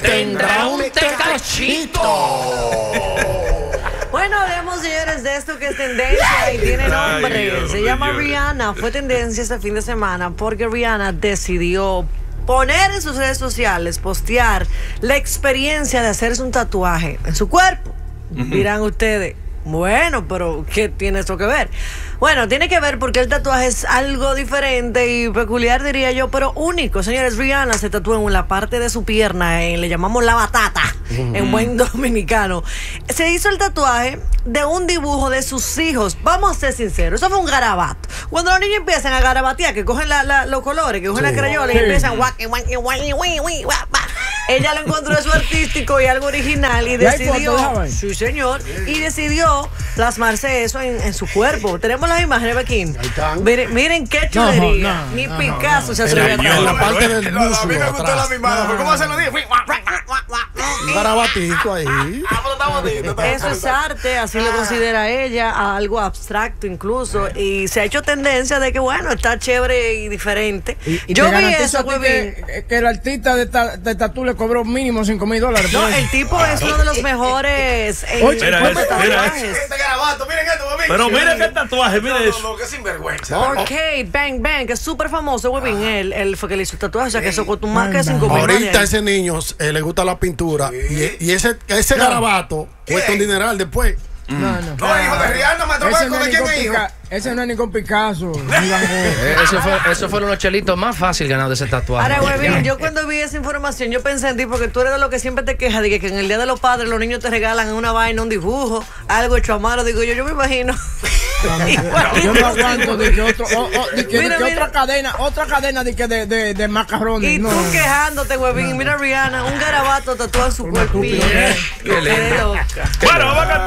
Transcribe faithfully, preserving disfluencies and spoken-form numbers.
tendrá un tecachito. Bueno, hablemos, señores, de esto que es tendencia y tiene nombre. Ay, Dios Se mío. llama Rihanna. Fue tendencia este fin de semana porque Rihanna decidió poner en sus redes sociales, postear la experiencia de hacerse un tatuaje en su cuerpo. Uh-huh. Dirán ustedes, bueno, pero ¿qué tiene esto que ver? Bueno, tiene que ver porque el tatuaje es algo diferente y peculiar, diría yo, pero único. Señores, Rihanna se tatuó en la parte de su pierna, eh, le llamamos la batata, uh-huh. en buen dominicano. Se hizo el tatuaje de un dibujo de sus hijos. Vamos a ser sinceros, eso fue un garabato. Cuando los niños empiezan a garabatear, que cogen la, la, los colores, que cogen sí. la crayola sí. y empiezan guaqui, guaqui, guaqui, guaqui, guaqui, guaqui. Ella lo encontró eso artístico y algo original y decidió, sí señor, y decidió plasmarse eso en, en su cuerpo. Tenemos las imágenes, Bequín. Miren, miren qué chulería. No, no, no, Ni no, Picasso no, se atrevió a traer. La parte del muslo. A mí me gustó la misma. ¿Cómo se lo dije? Un garabatito ahí. Eso es arte, así lo considera ella, algo abstracto incluso. Y se ha hecho tendencia de que, bueno, está chévere y diferente. Y, y Yo vi eso, que, que el artista de, ta, de tatu le cobró mínimo cinco mil dólares. No, el tipo es uno de los mejores. En Oye, mira, es, mira este garabato, miren esto, mami. Pero miren qué tatuaje, miren eso. No, no, que sinvergüenza. Ok, Bang Bang, que es súper famoso, huevín. Él, él fue que le hizo el tatuaje, o sea que eso costó más que cinco mil. Ahorita ese niño eh, le gusta la pintura y, y ese, ese no. garabato cuesta un dineral después. No, no. No, hijo de Rihanna, me atropelló con quién es hijo. Ese no es ningún Picasso. Eso fue, eso fueron los chelitos más fácil ganados de ese tatuaje. Ahora, huevín, yo cuando vi esa información, yo pensé en ti, porque tú eres de lo que siempre te quejas de que, que en el Día de los Padres los niños te regalan una vaina, un dibujo, algo hecho a mano. Digo yo, yo me imagino. Yo no aguanto de que, otro, oh, oh, de que, mira, de que mira. otra cadena, otra cadena de que de, de, de macarrones. Y no. tú quejándote, huevín. No. Mira Rihanna, un garabato tatuado en su cuerpo. Qué loca. Bueno, vamos a cantar.